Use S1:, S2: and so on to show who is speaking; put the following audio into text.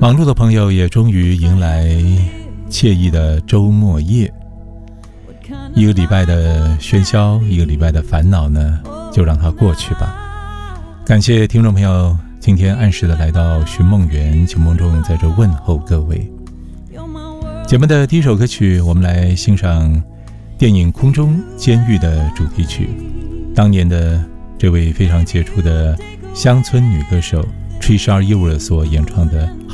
S1: 忙碌的朋友也终于迎来惬意的周末夜，一个礼拜的喧嚣，一个礼拜的烦恼呢，就让它过去吧。感谢听众朋友今天按时的来到寻梦园，秋梦中在这问候各位。节目的第一首歌曲，我们来欣赏电影《空中监狱》的主题曲，当年的这位非常杰出的乡村女歌手 Trisha Yearwood 所演唱的